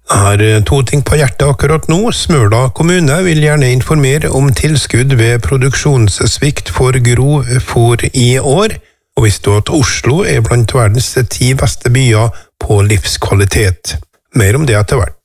Jeg har to ting på hjertet akkurat nå. Smøla kommune vil gjerne informere om tilskudd ved produksjonssvikt for grovfôr i år, og visste du at Oslo er blant verdens 10 beste byer på livskvalitet. Mer om det etter hvert.